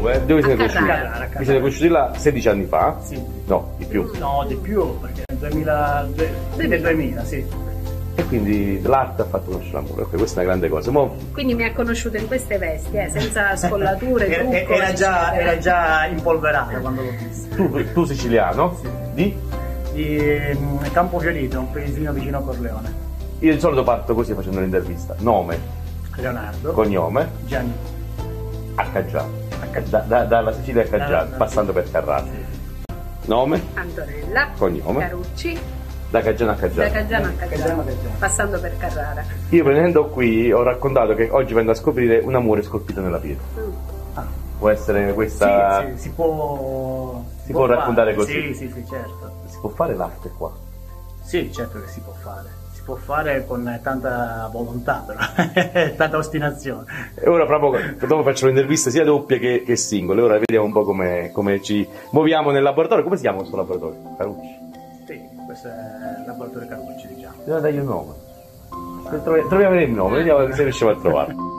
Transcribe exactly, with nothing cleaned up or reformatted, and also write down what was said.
dove? Dove siete conosciuti? Carrara, a Carrara. Vi siete conosciuti là sedici anni fa? Sì. No, di più. No, di più, perché nel duemila, nel duemila, sì. E quindi l'arte ha fatto conoscere l'amore, ok, questa è una grande cosa. Mo... Quindi mi ha conosciuto in queste vesti, eh, senza scollature, Era, trucco, era, già, eccetera. era già impolverata quando l'ho vista. Tu, tu siciliano? Sì. Di? Di mm, Campofiorito, un paesino vicino a Corleone. Io di solito parto così facendo l'intervista. Nome, Leonardo. cognome, Gianni. a Caggiano. Da, da- dalla Sicilia a Caggiano, Da- da- passando per Carrara. Nome, Antonella, cognome, Carucci, da Caggiano a da Caggiano. Caggiano a Caggiano Caggiano, a Caggiano. passando per Carrara. Io venendo qui ho raccontato che oggi vengo a scoprire un amore scolpito nella pietra. Mm. Ah. Può essere questa... Sì, sì, si può... Si può raccontare fare. così? Sì, sì, sì, certo. Si può fare l'arte qua? Sì, certo che si può fare. Si può fare con tanta volontà, però, tanta ostinazione. E ora proprio, dopo faccio l'intervista sia doppie che, che singole, ora vediamo un po' come, come ci muoviamo nel laboratorio. Come si chiama questo laboratorio? Carucci? Sì, questo è il laboratorio Carucci, diciamo. Bisogna dargli un nome. Trovi- Troviamo il nome, vediamo se riusciamo a trovarlo.